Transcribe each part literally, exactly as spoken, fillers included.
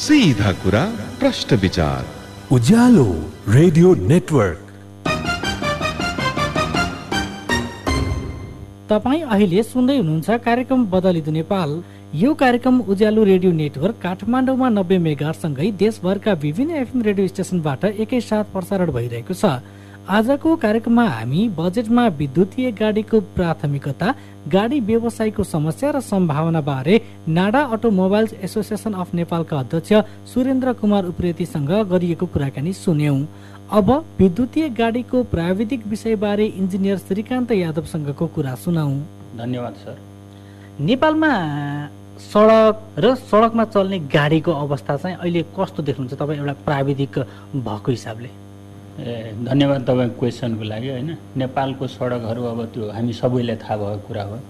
सीधा कुरा प्रश्न विचार उज्यालो रेडियो नेटवर्क। तपाईँ अहिले सुन्दै हुनुहुन्छ कार्यक्रम बदलिदो नेपाल। यो कार्यक्रम उज्यालो रेडियो नेटवर्क काठमाडौँमा नब्बे मेगाहर्जसँगै देशभरका विभिन्न एफएम रेडियो स्टेसनबाट एकैसाथ प्रसारण भइरहेको छ। आजको कार्यक्रममा हामी बजेटमा विद्युतीय गाडीको प्राथमिकता, गाडी व्यवसायको समस्या र सम्भावना बारे नाडा अटोमोबाइल्स एसोसिएसन अफ नेपालका अध्यक्ष सुरेन्द्र कुमार उप्रेतीसँग गरिएको कुराकानी सुन्यौं। अब विद्युतीय गाडीको प्राविधिक विषयबारे इन्जिनियर श्रीकान्त यादवसँगको कुरा सुनाऊ। धन्यवाद सर। नेपालमा सडक र सडकमा चल्ने गाडीको अवस्था चाहिँ अहिले कस्तो देख्नुहुन्छ तपाईँ एउटा प्राविधिक भएको हिसाबले? ए धन्यवाद तपाईँको क्वेसनको लागि। होइन, नेपालको सडकहरू अब त्यो हामी सबैलाई थाहा भएको कुरा हो।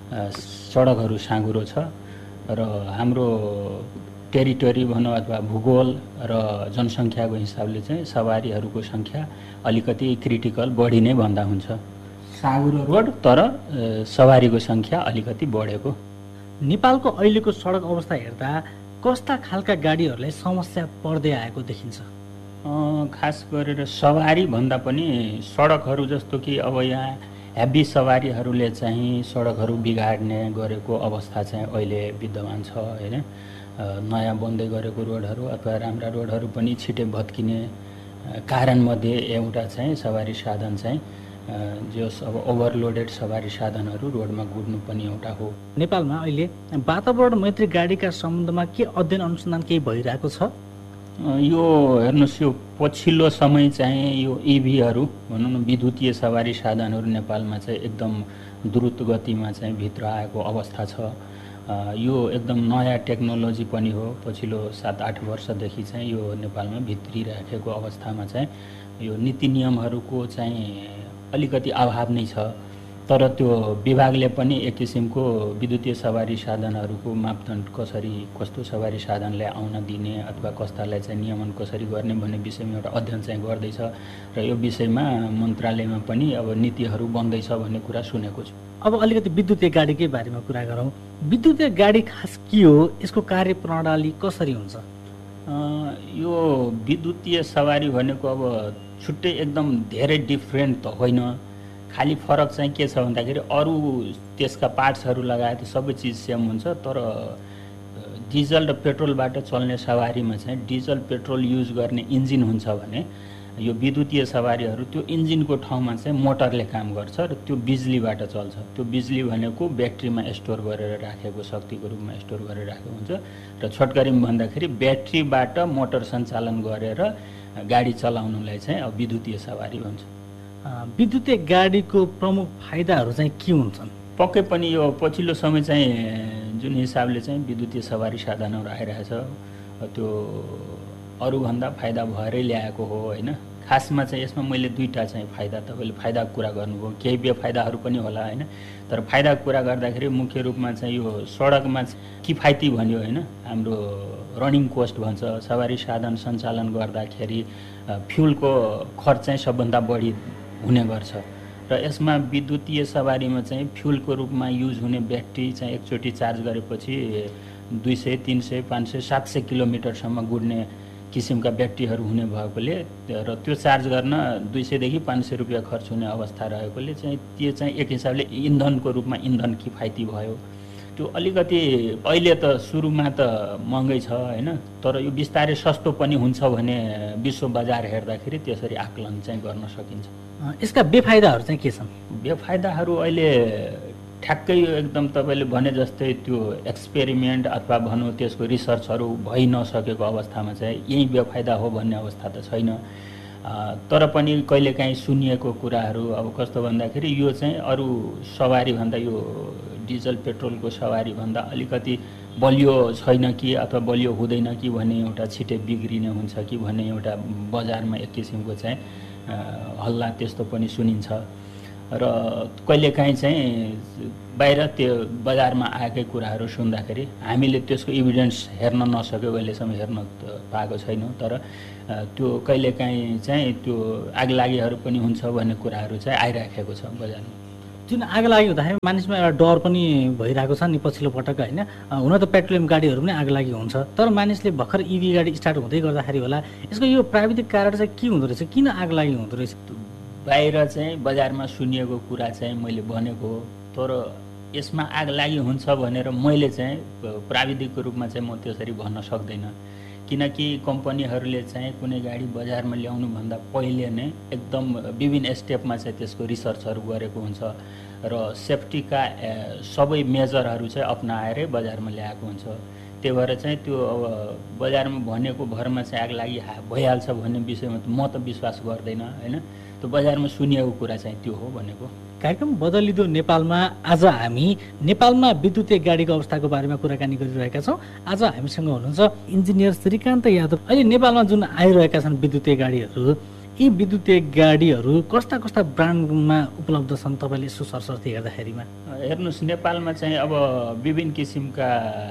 सडकहरू साँघुरो छ र हाम्रो टेरिटोरी भनौँ अथवा भूगोल र जनसङ्ख्याको हिसाबले चाहिँ सवारीहरूको सङ्ख्या अलिकति क्रिटिकल बढी नै भन्दा हुन्छ। साँघुरो रोड तर सवारीको सङ्ख्या अलिकति बढेको। नेपालको अहिलेको सडक अवस्था हेर्दा कस्ता खालका गाडीहरूलाई समस्या पर्दै आएको देखिन्छ? खास गरेर सवारी भन्दा पनि सडकहरू जस्तो कि अब यहाँ हेभी सवारीहरूले चाहिँ सडकहरू बिगाड्ने गरेको अवस्था चाहिँ अहिले विद्यमान छ। होइन, नयाँ बन्दै गरेको रोडहरू अथवा राम्रा रोडहरू पनि छिटै भत्किने कारणमध्ये एउटा चाहिँ सवारी साधन चाहिँ जस अब ओभरलोडेड सवारी साधनहरू रोडमा गुड्नु पनि एउटा हो। नेपालमा अहिले वातावरण मैत्री गाडीका सम्बन्धमा के अध्ययन अनुसन्धान केही भइरहेको छ? यो हेर्नुहोस्, यो पछिल्लो समय चाहिँ यो इभीहरू भनौँ न विद्युतीय सवारी साधनहरू नेपालमा चाहिँ एकदम द्रुत गतिमा चाहिँ भित्र आएको अवस्था छ। यो एकदम नयाँ टेक्नोलोजी पनि हो। पछिल्लो सात आठ वर्षदेखि चाहिँ यो नेपालमा भित्रिराखेको अवस्थामा चाहिँ यो नीति नियमहरूको चाहिँ अलिकति अभाव नै छ। तर त्यो विभागले पनि एक किसिमको विद्युतीय सवारी साधनहरूको मापदण्ड कसरी, कस्तो सवारी साधनलाई आउन दिने अथवा कस्तालाई चाहिँ नियमन कसरी गर्ने भन्ने विषयमा एउटा अध्ययन चाहिँ गर्दैछ र यो विषयमा मन्त्रालयमा पनि अब नीतिहरू बन्दैछ भन्ने कुरा सुनेको छु। अब अलिकति विद्युतीय गाडीकै बारेमा कुरा गरौँ। विद्युतीय गाडी खास के हो, यसको कार्यप्रणाली कसरी हुन्छ? यो विद्युतीय सवारी भनेको अब छुट्टै एकदम धेरै डिफ्रेन्ट त होइन। खालि फरक चाहिँ के छ भन्दाखेरि अरू त्यसका पार्ट्सहरू लगाए त सबै चिज सेम हुन्छ। तर डिजल र पेट्रोलबाट चल्ने सवारीमा चाहिँ डिजल पेट्रोल युज गर्ने इन्जिन हुन्छ भने यो विद्युतीय सवारीहरू त्यो इन्जिनको ठाउँमा चाहिँ मोटरले काम गर्छ र त्यो बिजुलीबाट चल्छ। त्यो बिजुली भनेको ब्याट्रीमा स्टोर गरेर राखेको शक्तिको रूपमा स्टोर गरेर राखेको हुन्छ र छोटकरीमा भन्दाखेरि ब्याट्रीबाट मोटर सञ्चालन गरेर गाडी चलाउनुलाई चाहिँ अब विद्युतीय सवारी भन्छ। विद्युतीय गाडीको प्रमुख फाइदाहरू चाहिँ के हुन्छन्? पक्कै पनि यो पछिल्लो समय चाहिँ जुन हिसाबले चाहिँ विद्युतीय सवारी साधनहरू आइरहेछ त्यो अरूभन्दा फाइदा भएरै ल्याएको हो। होइन, खासमा चाहिँ यसमा मैले दुईवटा चाहिँ फाइदा, तपाईँले फाइदाको कुरा गर्नुभयो, केही बेफाइदाहरू पनि होला। होइन, तर फाइदाको कुरा गर्दाखेरि मुख्य रूपमा चाहिँ यो सडकमा किफायती भन्यो। होइन, हाम्रो रनिङ कोस्ट भन्छ, सवारी साधन सञ्चालन गर्दाखेरि फ्युलको खर्च चाहिँ सबभन्दा बढी हुने गर्छ र यसमा विद्युतीय सवारीमा चाहिँ फ्युलको रूपमा युज हुने ब्याट्री चाहिँ एकचोटि चार्ज गरेपछि दुई सय तिन सय पाँच सय सात सय किलोमिटरसम्म गुड्ने किसिमका ब्याट्रीहरू हुने भएकोले र त्यो चार्ज गर्न दुई सयदेखि पाँच सय रुपियाँ खर्च हुने अवस्था रहेकोले चाहिँ त्यो चाहिँ एक हिसाबले इन्धनको रूपमा इन्धन किफायती भयो। त्यो अलिकति अहिले त सुरुमा त महँगै छ। होइन, तर यो बिस्तारै सस्तो पनि हुन्छ भने विश्व बजार हेर्दाखेरि त्यसरी आकलन चाहिँ गर्न सकिन्छ। यसका बेफाइदाहरू चाहिँ के छन्? बेफाइदाहरू अहिले ठ्याक्कै एकदम तपाईँले भने जस्तै त्यो एक्सपेरिमेन्ट अथवा भनौँ त्यसको रिसर्चहरू भइ नसकेको अवस्थामा चाहिँ यही बेफाइदा हो भन्ने अवस्था त छैन। तर पनि कहिलेकाहीँ सुनिएको कुराहरू अब कस्तो भन्दाखेरि यो चाहिँ अरू सवारीभन्दा यो डिजल पेट्रोलको सवारीभन्दा अलिकति बलियो छैन कि अथवा बलियो हुँदैन कि भन्ने एउटा छिटै बिग्रिने हुन्छ कि भन्ने एउटा बजारमा एक किसिमको चाहिँ हल्ला त्यस्तो पनि सुनिन्छ र कहिलेकाहीँ चाहिँ बाहिर त्यो बजारमा आएकै कुराहरू सुन्दाखेरि हामीले त्यसको इभिडेन्स हेर्न नसक्यो, अहिलेसम्म हेर्न पाएको छैनौँ। तर त्यो कहिलेकाहीँ चाहिँ त्यो आगलागीहरू पनि हुन्छ भन्ने कुराहरू चाहिँ आइराखेको छ बजारमा। जुन आगो लागि हुँदाखेरि मानिसमा एउटा डर पनि भइरहेको छ नि पछिल्लो पटक होइन। हुन त पेट्रोलियम गाडीहरू पनि आगो लागि हुन्छ, तर मानिसले भर्खर इभी गाडी स्टार्ट हुँदै गर्दाखेरि होला यसको यो प्राविधिक कारण चाहिँ के हुँदो रहेछ, किन आगो लागि हुँदो रहेछ? बाहिर चाहिँ बजारमा सुनिएको कुरा चाहिँ मैले भनेको हो, तर यसमा आग लागि हुन्छ भनेर मैले चाहिँ प्राविधिकको रूपमा चाहिँ म त्यसरी भन्न सक्दैन। किनकि कम्पनीहरूले चाहिँ कुनै गाडी बजारमा ल्याउनुभन्दा पहिले नै एकदम विभिन्न स्टेपमा चाहिँ त्यसको रिसर्चहरू गरेको हुन्छ र सेफ्टीका सबै मेजरहरू चाहिँ अपनाएरै बजारमा ल्याएको हुन्छ। त्यही भएर चाहिँ त्यो अब बजारमा भनेको भरमा चाहिँ आग लागि भइहाल्छ भन्ने विषयमा त म त विश्वास गर्दैन होइन। त्यो बजारमा सुनिएको कुरा चाहिँ त्यो हो भनेको। कार्यक्रम बदलिदो नेपालमा आज हामी नेपालमा विद्युतीय गाडीको अवस्थाको बारेमा कुराकानी गरिरहेका छौँ। आज हामीसँग हुनुहुन्छ इन्जिनियर श्रीकान्त यादव। अहिले नेपालमा जुन आइरहेका छन् विद्युतीय गाडीहरू, यी विद्युतीय गाडीहरू कस्ता कस्ता ब्रान्डमा उपलब्ध छन् तपाईँले यसो सरसर्ती हेर्दाखेरिमा? हेर्नुहोस्, नेपालमा चाहिँ अब विभिन्न किसिमका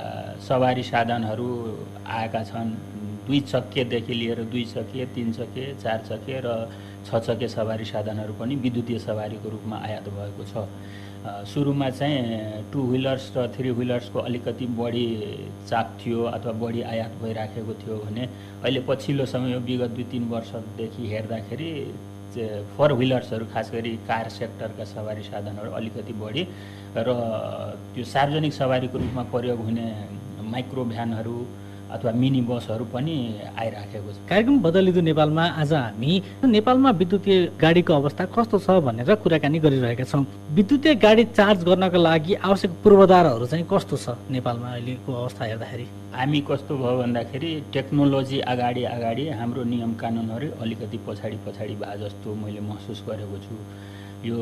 सवारी साधनहरू आएका छन्। दुई चक्केदेखि लिएर दुई चक्के, तिन चक्के, चार चक्के र छ चक्के सवारी साधनहरू पनि विद्युतीय सवारीको रूपमा आयात भएको छ। सुरुमा चाहिँ टु व्हिलर्स र थ्री व्हिलर्सको अलिकति बढी चाप थियो अथवा बढी आयात भइराखेको थियो भने अहिले पछिल्लो समय विगत दुई तिन वर्षदेखि हेर्दाखेरि फोर व्हिलर्सहरू खास गरी कार सेक्टरका सवारी साधनहरू अलिकति बढी र त्यो सार्वजनिक सवारीको रूपमा प्रयोग हुने माइक्रो भ्यानहरू अथवा मिनी बसहरू पनि आइराखेको छ। कार्यक्रम बदलिदो नेपालमा आज हामी नेपालमा विद्युतीय गाडीको अवस्था कस्तो छ भनेर कुराकानी गरिरहेका छौँ। विद्युतीय गाडी चार्ज गर्नका लागि आवश्यक पूर्वाधारहरू चाहिँ कस्तो छ नेपालमा अहिलेको अवस्था हेर्दाखेरि? हामी कस्तो भयो भन्दाखेरि टेक्नोलोजी अगाडि अगाडि हाम्रो नियम कानुनहरू अलिकति पछाडि पछाडि भए जस्तो मैले महसुस गरेको छु। यो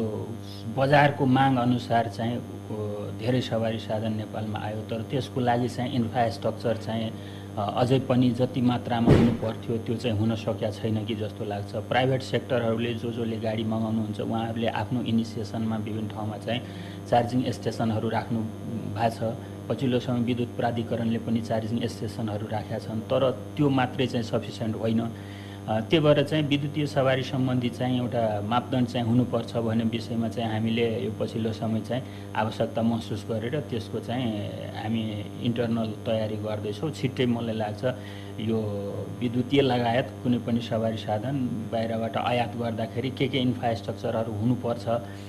बजारको माग अनुसार चाहिँ धेरै सवारी साधन नेपालमा आयो, तर त्यसको लागि चाहिँ इन्फ्रास्ट्रक्चर चाहिँ अझै पनि जति मात्रामा हुनु पर्थ्यो त्यो चाहिँ हुन सकेका छैन कि जस्तो लाग्छ। प्राइभेट सेक्टरहरूले जो जसले गाडी मगाउनुहुन्छ उहाँहरूले आफ्नो इनिसिएसनमा विभिन्न ठाउँमा चाहिँ चार्जिङ स्टेसनहरू राख्नु भएको छ। पछिल्लो समय विद्युत प्राधिकरणले पनि चार्जिङ स्टेसनहरू राखेका छन्, तर त्यो मात्रै चाहिँ सफिसियन्ट होइन। त्यही भएर चाहिँ विद्युतीय सवारी सम्बन्धी चाहिँ एउटा मापदण्ड चाहिँ हुनुपर्छ भन्ने विषयमा चाहिँ हामीले यो पछिल्लो समय चाहिँ आवश्यकता महसुस गरेर त्यसको चाहिँ हामी इन्टरनल तयारी गर्दैछौँ। छिट्टै मलाई लाग्छ यो विद्युतीय लगायत कुनै पनि सवारी साधन बाहिरबाट आयात गर्दाखेरि के के इन्फ्रास्ट्रक्चरहरू हुनुपर्छ,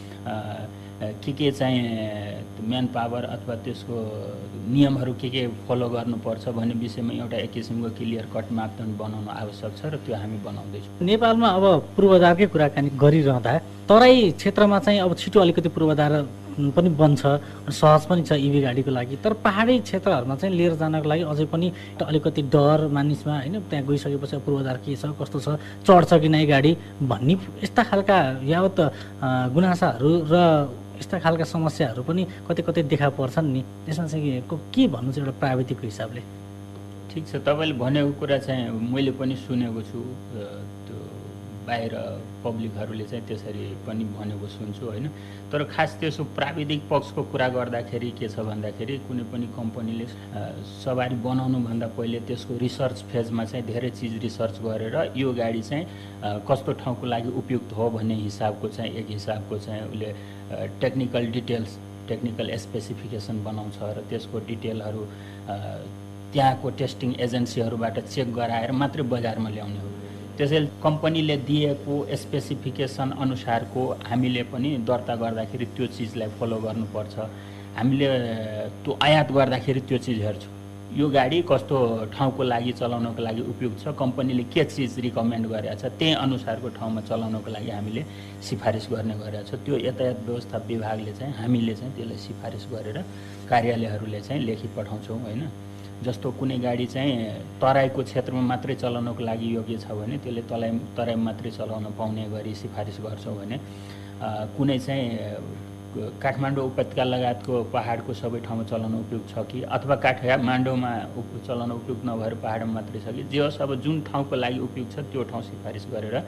के के चाहिँ म्यान पावर अथवा त्यसको नियमहरू के के फलो गर्नुपर्छ भन्ने विषयमा एउटा एक किसिमको क्लियर कट मापदण्ड बनाउन आवश्यक छ र त्यो हामी बनाउँदैछौँ। नेपालमा अब पूर्वाधारकै कुराकानी गरिरहँदा तराई क्षेत्रमा चाहिँ अब छिटो अलिकति पूर्वाधार पनि बन्छ, सहज पनि छ इभी गाडीको लागि, तर पहाडी क्षेत्रहरूमा चाहिँ लिएर जानको लागि अझै पनि अलिकति डर मानिसमा होइन। त्यहाँ गइसकेपछि पूर्वाधार के छ कस्तो छ, चढ्छ कि नै गाडी भन्ने यस्ता खालका यावत गुनासाहरू र यस्ता खालका समस्याहरू पनि कतै कतै देखा पर्छन् नि। यसमा चाहिँ के भन्नु चाहिँ एउटा प्राविधिकको हिसाबले? ठिक छ, तपाईँले भनेको कुरा चाहिँ मैले पनि सुनेको छु। त्यो बाहिर पब्लिकहरूले चाहिँ त्यसरी पनि भनेको सुन्छु होइन। तर खास त्यसो प्राविधिक पक्षको कुरा गर्दाखेरि के छ भन्दाखेरि कुनै पनि कम्पनीले सवारी बनाउनुभन्दा पहिले त्यसको रिसर्च फेजमा चाहिँ धेरै चिज रिसर्च गरेर यो गाडी चाहिँ कस्तो ठाउँको लागि उपयुक्त हो भन्ने हिसाबको चाहिँ एक हिसाबको चाहिँ उसले टेक्निकल डिटेल्स टेक्निकल स्पेसिफिकेसन बनाउँछ र त्यसको डिटेलहरू त्यहाँको टेस्टिङ एजेन्सीहरूबाट चेक गराएर मात्रै बजारमा ल्याउने हो। त्यसैले कम्पनीले दिएको स्पेसिफिकेसन अनुसारको हामीले पनि दर्ता गर्दाखेरि त्यो चिजलाई फलो गर्नुपर्छ। हामीले त्यो आयात गर्दाखेरि त्यो चिज हेर्छौँ, यो गाडी कस्तो ठाउँको लागि चलाउनको लागि उपयुक्त छ, कम्पनीले के चिज रिकमेन्ड गरेको छ त्यही अनुसारको ठाउँमा चलाउनको लागि हामीले सिफारिस गर्ने गरेको छ। त्यो यातायात व्यवस्था विभागले चाहिँ हामीले चाहिँ त्यसलाई सिफारिस गरेर कार्यालयहरूले चाहिँ लेखी पठाउँछौँ होइन। जस्तो कुनै गाडी चाहिँ तराईको क्षेत्रमा मात्रै चलाउनको लागि योग्य छ भने त्यसले तराई तराईमा मात्रै चलाउन पाउने गरी सिफारिस गर्छौँ भने कुनै चाहिँ काठमाडौँ उपत्यका लगायतको पहाडको सबै ठाउँमा चलाउन उपयुक्त छ कि अथवा काठमाडौँमा चलाउन उपयुक्त नभएर पहाडमा मात्रै छ कि जे होस्, अब जुन ठाउँको लागि उपयुक्त छ त्यो ठाउँ सिफारिस गरेर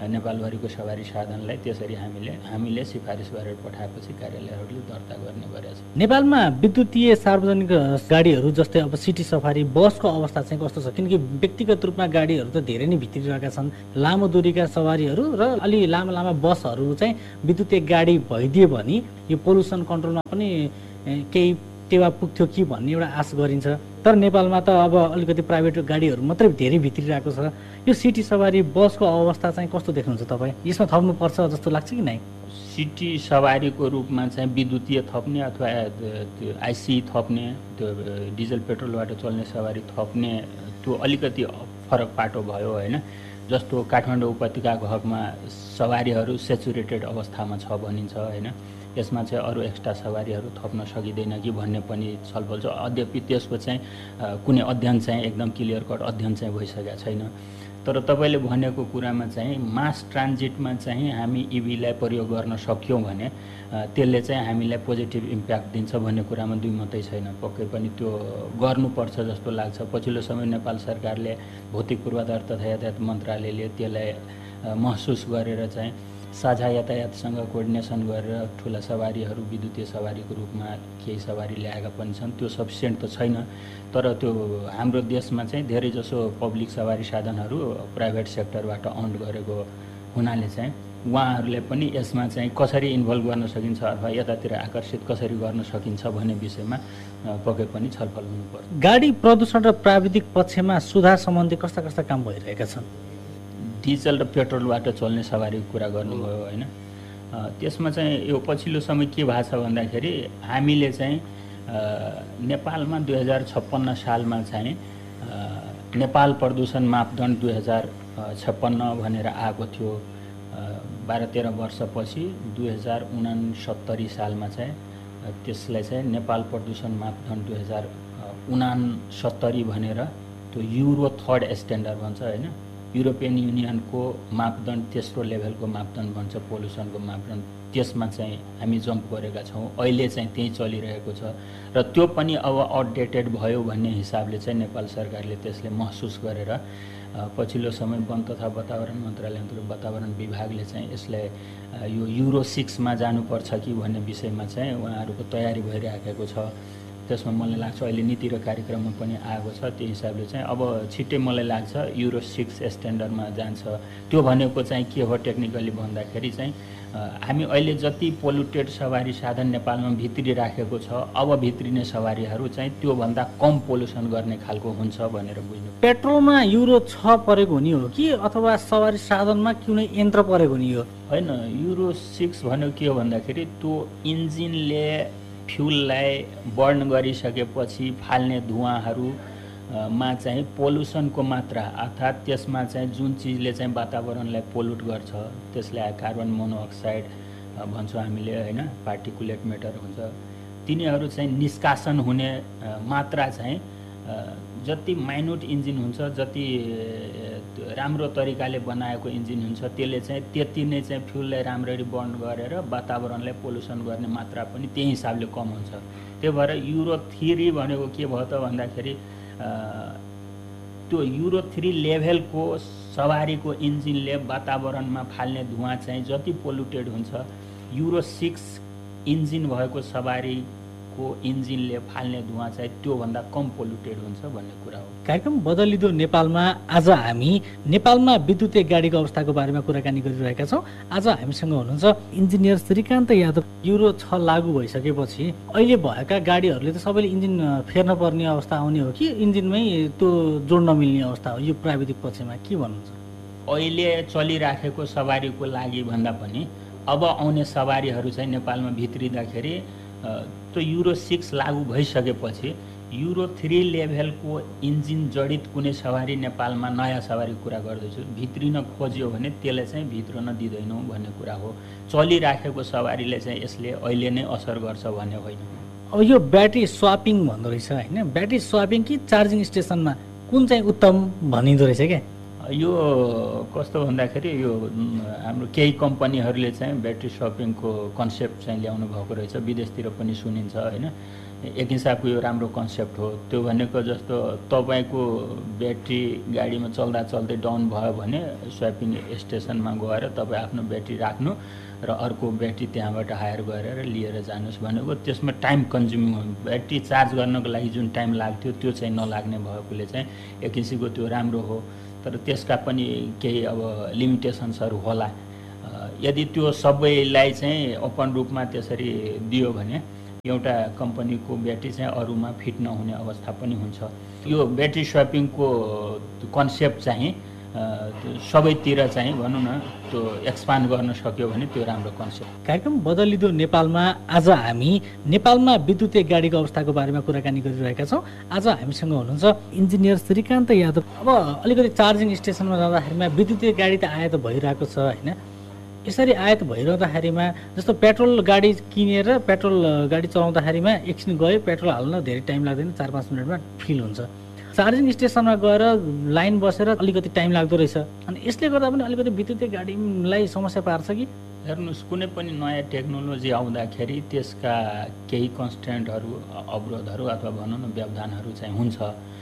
नेपालभरिको सवारी साधनलाई त्यसरी हामीले हामीले सिफारिस गरेर पठाएपछि कार्यालयहरूले दर्ता गर्ने गरेका छन्। नेपालमा विद्युतीय सार्वजनिक गाडीहरू जस्तै अब सिटी सफारी बसको अवस्था चाहिँ कस्तो छ? किनकि व्यक्तिगत रूपमा गाडीहरू त धेरै नै भित्रिरहेका छन्, लामो दूरीका सवारीहरू र अलि लामा लामा बसहरू चाहिँ विद्युतीय गाडी भइदियो भने यो पोल्युसन कन्ट्रोलमा पनि केही टेवा पुग्थ्यो कि भन्ने एउटा आश गरिन्छ। तर नेपालमा त अब अलिकति प्राइभेट गाडीहरू मात्रै धेरै भित्रिरहेको छ। यो सिटी सवारी बसको अवस्था चाहिँ कस्तो देख्नुहुन्छ तपाईँ? यसमा थप्नुपर्छ जस्तो लाग्छ कि नै? सिटी सवारीको रूपमा चाहिँ विद्युतीय थप्ने अथवा त्यो आइसी थप्ने, त्यो डिजल पेट्रोलबाट चल्ने सवारी थप्ने, त्यो अलिकति फरक पाटो भयो होइन। जस्तो काठमाडौँ उपत्यकाको हकमा सवारीहरू सेचुरेटेड अवस्थामा छ भनिन्छ होइन। यसमा चाहिँ अरू एक्स्ट्रा सवारीहरू थप्न सकिँदैन कि भन्ने पनि छलफल छ। अद्यपि त्यसको चाहिँ कुनै अध्ययन चाहिँ एकदम क्लियर कट अध्ययन चाहिँ भइसकेको छैन। तर तपाईँले भनेको कुरामा चाहिँ मास ट्रान्जिटमा चाहिँ हामी इभीलाई प्रयोग गर्न सक्यौँ भने त्यसले चाहिँ हामीलाई पोजिटिभ इम्प्याक्ट दिन्छ भन्ने कुरामा दुई मात्रै छैन। पक्कै पनि त्यो गर्नुपर्छ जस्तो लाग्छ। पछिल्लो समय नेपाल सरकारले भौतिक पूर्वाधार तथा यातायात मन्त्रालयले त्यसलाई महसुस गरेर चाहिँ साझा यातायातसँग कोअर्डिनेसन गरेर ठुला सवारीहरू विद्युतीय सवारीको रूपमा केही सवारी ल्याएका पनि छन्। त्यो सफिसियन्ट त छैन, तर त्यो हाम्रो देशमा चाहिँ धेरैजसो पब्लिक सवारी साधनहरू प्राइभेट सेक्टरबाट अन गरेको हुनाले चाहिँ उहाँहरूले पनि यसमा चाहिँ कसरी इन्भल्भ गर्न सकिन्छ अथवा यतातिर आकर्षित कसरी गर्न सकिन्छ भन्ने विषयमा पक्कै पनि छलफल हुनुपर्छ। गाडी प्रदूषण र प्राविधिक पक्षमा सुधार सम्बन्धी कस्ता कस्ता काम भइरहेका छन्? डिजल र पेट्रोलबाट चल्ने सवारीको कुरा गर्नुभयो होइन। त्यसमा चाहिँ यो पछिल्लो समय के भएको छ भन्दाखेरि हामीले चाहिँ नेपालमा दुई हजार छप्पन्न सालमा चाहिँ नेपाल प्रदूषण मापदण्ड दुई हजार छप्पन्न भनेर आएको थियो। बाह्र तेह्र वर्षपछि दुई हजार उनासत्तरी सालमा चाहिँ त्यसलाई चाहिँ नेपाल प्रदूषण मापदण्ड दुई हजार उनासत्तरी भनेर त्यो युरो थर्ड स्ट्यान्डर्ड भन्छ होइन। युरोपियन युनियनको मापदण्ड तेस्रो लेभलको मापदण्ड भन्छ पोल्युसनको मापदण्ड, त्यसमा चाहिँ हामी जम्प गरेका छौँ। अहिले चाहिँ त्यही चलिरहेको छ र त्यो पनि अब अपडेटेड भयो भन्ने हिसाबले चाहिँ नेपाल सरकारले त्यसले महसुस गरेर पछिल्लो समय वन तथा वातावरण मन्त्रालय अन्तर्गत वातावरण विभागले चाहिँ यसलाई यो युरो सिक्समा जानुपर्छ कि भन्ने विषयमा चाहिँ उहाँहरूको तयारी भइरहेको छ। त्यसमा मलाई लाग्छ अहिले नीति र कार्यक्रममा पनि आएको छ। त्यो हिसाबले चाहिँ अब छिट्टै मलाई लाग्छ युरो सिक्स स्ट्यान्डर्डमा जान्छ। त्यो भनेको चाहिँ के हो टेक्निकली भन्दाखेरि चाहिँ हामी अहिले जति पोल्युटेड सवारी साधन नेपालमा भित्रिराखेको छ, अब भित्रिने सवारीहरू चाहिँ त्योभन्दा कम पोल्युसन गर्ने खालको हुन्छ भनेर बुझ्नु। पेट्रोलमा युरो छ परेको हुने हो कि अथवा सवारी साधनमा कुनै यन्त्र परेको हुने हो? होइन, युरो सिक्स भनेको के हो भन्दाखेरि त्यो इन्जिनले फ्युललाई बर्न गरिसकेपछि फाल्ने धुवाँहरूमा चाहिँ पोल्युसनको मात्रा अर्थात् त्यसमा चाहिँ जुन चिजले चाहिँ वातावरणलाई पोल्युट गर्छ त्यसलाई कार्बन मोनोअक्साइड भन्छौँ हामीले होइन, पार्टिकुलेट म्याटर हुन्छ, तिनीहरू चाहिँ निष्कासन हुने मात्रा चाहिँ जति माइन्युट इन्जिन हुन्छ, जति राम्रो तरिकाले बनाएको इन्जिन हुन्छ त्यसले चाहिँ त्यति नै चाहिँ फ्युललाई राम्ररी बर्न गरेर वातावरणलाई पोल्युसन गर्ने मात्रा पनि त्यही हिसाबले कम हुन्छ। त्यही भएर युरो थ्री भनेको के भयो त भन्दाखेरि त्यो युरो थ्री लेभलको सवारीको इन्जिनले वातावरणमा फाल्ने धुवाँ चाहिँ जति पोल्युटेड हुन्छ, युरो सिक्स इन्जिन भएको सवारीको इन्जिनले फाल्ने धुवाँ चाहिँ त्योभन्दा कम पोल्युटेड हुन्छ भन्ने कुरा हो। कार्यक्रम बदलिदो नेपालमा आज हामी नेपालमा विद्युतीय गाडीको अवस्थाको बारेमा कुराकानी गरिरहेका छौँ। आज हामीसँग हुनुहुन्छ इन्जिनियर श्रीकान्त यादव। युरो छ लागू भइसकेपछि अहिले भएका गाडीहरूले त सबैले इन्जिन फेर्न पर्ने अवस्था आउने हो कि इन्जिनमै त्यो जोड्न मिल्ने अवस्था हो? यो प्राविधिक पक्षमा के भन्नुहुन्छ? अहिले चलिराखेको सवारीको लागि भन्दा पनि अब आउने सवारीहरू चाहिँ नेपालमा भित्रिँदाखेरि त्यो युरो सिक्स लागू भइसकेपछि युरो थ्री लेभलको इन्जिन जडित कुनै सवारी नेपालमा नयाँ सवारीको कुरा गर्दैछु भित्रिन खोज्यो भने त्यसलाई चाहिँ भित्रन दिँदैनौँ भन्ने कुरा हो। चलिराखेको सवारीले चाहिँ यसले अहिले नै असर गर्छ भन्ने होइन। अब यो ब्याट्री स्वापिङ भन्दो रहेछ होइन, ब्याट्री स्वापिङ कि चार्जिङ स्टेसनमा कुन चाहिँ उत्तम भनिँदो रहेछ क्या? यो कस्तो भन्दाखेरि यो हाम्रो केही कम्पनीहरूले चाहिँ ब्याट्री स्वापिङको कन्सेप्ट चाहिँ ल्याउनु भएको रहेछ, विदेशतिर पनि सुनिन्छ होइन। एक हिसाबको यो राम्रो कन्सेप्ट हो। त्यो भनेको जस्तो तपाईँको ब्याट्री गाडीमा चल्दा चल्दै डाउन भयो भने स्वापिङ स्टेसनमा गएर तपाईँ आफ्नो ब्याट्री राख्नु र अर्को ब्याट्री त्यहाँबाट हायर गरेर लिएर जानुहोस् भनेको त्यसमा टाइम कन्ज्युमिङ हो। ब्याट्री चार्ज गर्नको लागि जुन टाइम लाग्थ्यो त्यो चाहिँ नलाग्ने भएकोले चाहिँ एक किसिमको त्यो राम्रो हो। तर त्यसका पनि केही अब लिमिटेसन्सहरू होला। यदि त्यो सबैलाई चाहिँ ओपन रूपमा त्यसरी दियो भने एउटा कम्पनीको ब्याट्री चाहिँ अरूमा फिट नहुने अवस्था पनि हुन्छ। यो ब्याट्री स्वापिङको कन्सेप्ट चाहिँ सबैतिर चाहिँ भनौँ न त्यो एक्सपान्ड गर्न सक्यो भने त्यो राम्रो कन्सेप्ट। कार्यक्रम बदलिदो नेपालमा आज हामी नेपालमा विद्युतीय गाडीको अवस्थाको बारेमा कुराकानी गरिरहेका छौँ। आज हामीसँग हुनुहुन्छ इन्जिनियर श्रीकान्त यादव। अब अलिकति चार्जिङ स्टेसनमा जाँदाखेरिमा विद्युतीय गाडी त आयात भइरहेको छ होइन, यसरी आयात भइरहँदाखेरिमा जस्तो पेट्रोल गाडी किनेर पेट्रोल गाडी चलाउँदाखेरिमा एकछिन गयो पेट्रोल हाल्न धेरै टाइम लाग्दैन, चार पाँच मिनटमा फिल हुन्छ। चार्जिङ स्टेसनमा गएर लाइन बसेर अलिकति टाइम लाग्दो रहेछ। अनि यसले गर्दा पनि अलिकति विद्युतीय गाडीलाई समस्या पार्छ कि? हेर्नुहोस्, कुनै पनि नयाँ टेक्नोलोजी आउँदाखेरि त्यसका केही कन्स्टेन्टहरू अवरोधहरू अथवा भनौँ न व्यवधानहरू चाहिँ हुन्छ।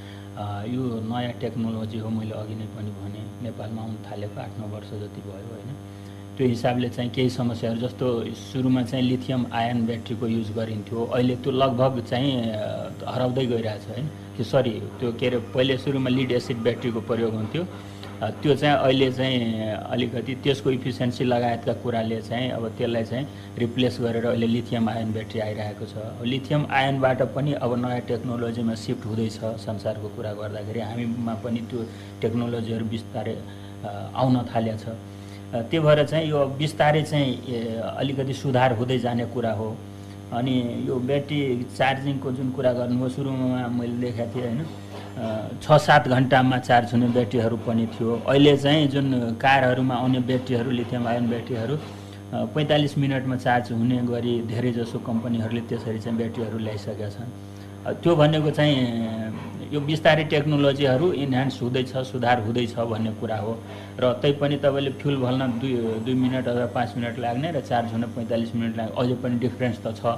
यो नयाँ टेक्नोलोजी हो, मैले अघि नै पनि भने नेपालमा आउनु थालेको आठ नौ वर्ष जति भयो होइन। त्यो हिसाबले चाहिँ केही समस्याहरू जस्तो सुरुमा चाहिँ लिथियम आयन ब्याट्रीको युज गरिन्थ्यो, अहिले त्यो लगभग चाहिँ हराउँदै गइरहेछ होइन। त्यो सरी त्यो के अरे पहिले सुरुमा लिड एसिड ब्याट्रीको प्रयोग हुन्थ्यो, त्यो चाहिँ अहिले चाहिँ अलिकति त्यसको इफिसियन्सी लगायतका कुराले चाहिँ अब त्यसलाई चाहिँ रिप्लेस गरेर अहिले लिथियम आयन ब्याट्री आइरहेको छ। लिथियम आयनबाट पनि अब नयाँ टेक्नोलोजीमा सिफ्ट हुँदैछ संसारको कुरा गर्दाखेरि, हामीमा पनि त्यो टेक्नोलोजीहरू बिस्तारै आउन थालेछ। त्यो भएर चाहिँ यो बिस्तारै चाहिँ अलिकति सुधार हुँदै जाने कुरा हो। अनि यो ब्याट्री चार्जिङको जुन कुरा गर्नुभयो सुरुमा मैले देखाएको थिएँ होइन, छ सात घन्टामा चार्ज हुने ब्याट्रीहरू पनि थियो। अहिले चाहिँ जुन कारहरूमा आउने ब्याट्रीहरू लिथियम आयन ब्याट्रीहरू पैँतालिस मिनटमा चार्ज हुने गरी धेरै जसो कम्पनीहरूले त्यसरी चाहिँ ब्याट्रीहरू ल्याइसकेका छन्। त्यो भनेको चाहिँ यो बिस्तारै टेक्नोलोजीहरू इन्हान्स हुँदैछ, सुधार हुँदैछ भन्ने कुरा हो। र तैपनि तपाईँले फ्युल भल्न दुई दुई मिनट अथवा पाँच मिनट लाग्ने र चार्ज हुन पैँतालिस मिनट लाग्ने, अझै पनि डिफ्रेन्स त छ।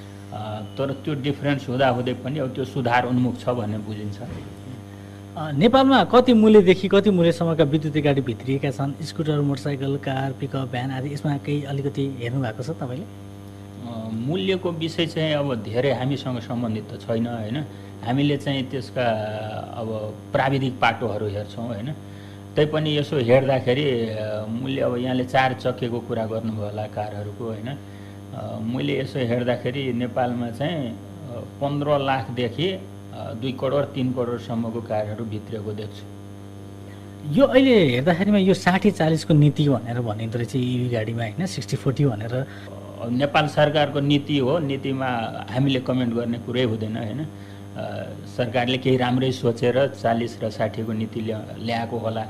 तर त्यो डिफ्रेन्स हुँदाहुँदै पनि अब त्यो सुधार उन्मुख छ भन्ने बुझिन्छ। नेपालमा कति मूल्यदेखि कति मूल्यसम्मका विद्युतीय गाडी भित्रिएका छन्? Scooter, motorcycle, car, pickup, van आदि, यसमा केही अलिकति हेर्नु भएको छ तपाईँले? मूल्यको विषय चाहिँ अब धेरै हामीसँग सम्बन्धित त छैन होइन। हामीले चाहिँ त्यसका अब प्राविधिक पाटोहरू हेर्छौँ होइन। तैपनि यसो हेर्दाखेरि मूल्य अब यहाँले चार चक्केको कुरा गर्नुभयो होला कारहरूको होइन। मैले यसो हेर्दाखेरि नेपालमा चाहिँ पन्ध्र लाखदेखि दुई करोड तिन करोडसम्मको कारहरू भित्रिएको देख्छु। यो अहिले हेर्दाखेरिमा यो साठी चालिसको नीति भनेर भनिँदो रहेछ इभी गाडीमा होइन, सिक्सटी फोर्टी भनेर। नेपाल सरकारको नीति हो, नीतिमा हामीले कमेन्ट गर्ने कुरै हुँदैन होइन। सरकारले केही राम्रै सोचेर चालिस र साठीको नीति ल्या ल्याएको होला।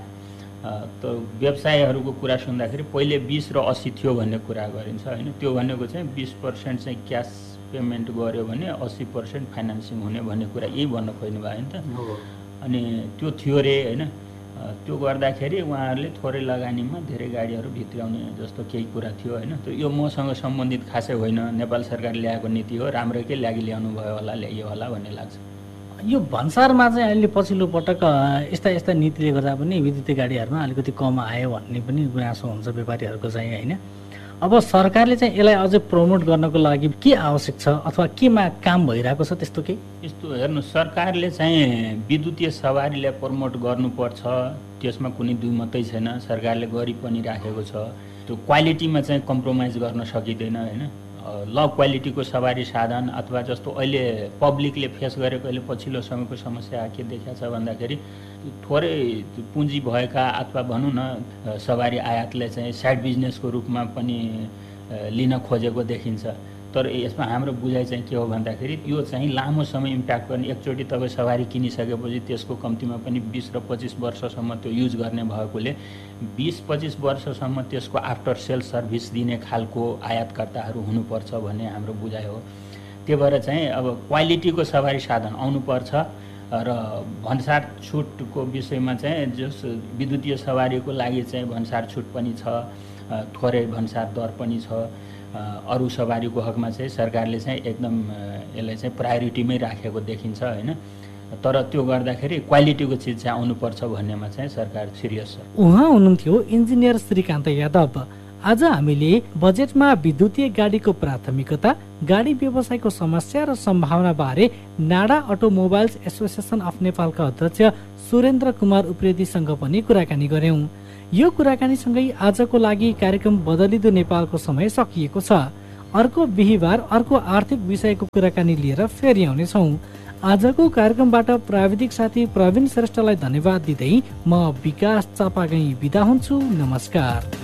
त व्यवसायहरूको कुरा सुन्दाखेरि पहिले बिस र अस्सी थियो भन्ने कुरा गरिन्छ होइन। त्यो भनेको चाहिँ बिस पर्सेन्ट चाहिँ क्यास पेमेन्ट गर्यो भने अस्सी पर्सेन्ट फाइनेन्सिङ हुने भन्ने कुरा यही भन्न खोज्नु भयो नि त। अनि त्यो थियो रे होइन। त्यो गर्दाखेरि उहाँहरूले थोरै लगानीमा धेरै गाडीहरू भित्राउने जस्तो केही कुरा थियो होइन। त्यो यो मसँग सम्बन्धित खासै होइन, नेपाल सरकारले ल्याएको नीति हो, राम्रैकै लागि ल्याउनु भयो होला, ल्याइयो होला भन्ने लाग्छ। यो भन्सारमा चाहिँ अहिले पछिल्लो पटक यस्ता यस्ता नीतिले गर्दा पनि विद्युतीय गाडीहरूमा अलिकति कम आयो भन्ने पनि गुनासो हुन्छ व्यापारीहरूको चाहिँ होइन। अब सरकारले चाहिँ यसलाई अझै प्रमोट गर्नको लागि के आवश्यक छ अथवा केमा काम भइरहेको छ त्यस्तो केही? यस्तो हेर्नु, सरकारले चाहिँ विद्युतीय सवारीलाई प्रमोट गर्नुपर्छ, त्यसमा कुनै दुईमतै छैन। सरकारले गरि पनि राखेको छ। त्यो क्वालिटीमा चाहिँ कम्प्रोमाइज गर्न सकिँदैन होइन। ल क्वालिटीको सवारी साधन अथवा जस्तो अहिले पब्लिकले फेस गरेको अहिले पछिल्लो समयको समस्या के देखिएको छ भन्दाखेरि थोरै पुँजी भएका अथवा भनौँ न सवारी आयातले चाहिँ साइड बिजनेसको रूपमा पनि लिन खोजेको देखिन्छ। तर यसमा हाम्रो बुझाइ चाहिँ के हो भन्दाखेरि यो चाहिँ लामो समय इम्प्याक्ट गर्ने। एकचोटि तपाईँ सवारी किनिसकेपछि त्यसको कम्तीमा पनि बिस र पच्चिस वर्षसम्म त्यो युज गर्ने भएकोले बिस पच्चिस वर्षसम्म त्यसको आफ्टर सेल सर्भिस दिने खालको आयातकर्ताहरू हुनुपर्छ भन्ने हाम्रो बुझाइ हो। त्यो भएर चाहिँ अब क्वालिटीको सवारी साधन आउनुपर्छ र भन्सार छुटको विषयमा चाहिँ जस विद्युतीय सवारीको लागि चाहिँ भन्सार छुट पनि छ, थोरै भन्सार दर पनि छ। अरू सवारीको हकमा चाहिँ सरकारले चाहिँ एकदम यसलाई चाहिँ प्रायोरिटीमै राखेको देखिन्छ होइन। तर त्यो गर्दाखेरि क्वालिटीको चिज चाहिँ आउनुपर्छ भन्नेमा चाहिँ सरकार सिरियस छ। उहाँ हुनुहुन्थ्यो इन्जिनियर श्रीकान्त यादव। आज हामीले बजेटमा विद्युतीय गाडीको प्राथमिकता, गाडी व्यवसायको समस्या र सम्भावना बारे नाडा अटोमोबाइल्स एसोसिएसन अफ नेपालका अध्यक्ष सुरेन्द्र कुमार उप्रेतीसँग पनि कुराकानी गर्यौं। यो कुराकानीसँगै आजको लागि कार्यक्रम बदलिदो नेपालको समय सकिएको छ। अर्को बिहिबार अर्को आर्थिक विषयको कुराकानी लिएर फेरि आउनेछौँ। आजको कार्यक्रमबाट प्राविधिक साथी प्रवीण श्रेष्ठलाई धन्यवाद दिँदै म विकास चापागाई बिदा हुन्छु। नमस्कार।